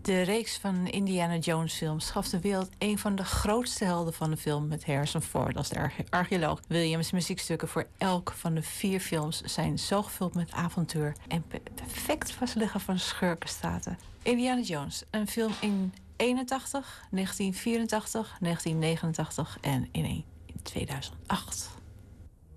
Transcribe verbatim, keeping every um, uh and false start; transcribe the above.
De reeks van Indiana Jones films gaf de wereld een van de grootste helden van de film met Harrison Ford als de arche- archeoloog. Williams' muziekstukken voor elk van de vier films zijn zo gevuld met avontuur en pe- perfect vastleggen van schurkenstaten. Indiana Jones, een film in eenentachtig, negentien vierentachtig, negentien negenentachtig en in tweeduizend acht.